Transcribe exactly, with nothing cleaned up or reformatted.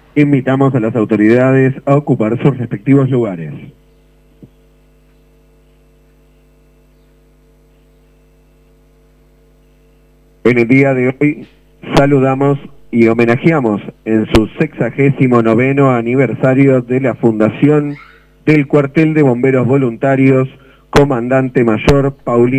Invitamos a las autoridades a ocupar sus respectivos lugares. En el día de hoy saludamos y homenajeamos en su sexagésimo noveno aniversario de la fundación del Cuartel de Bomberos Voluntarios, Comandante Mayor Paulino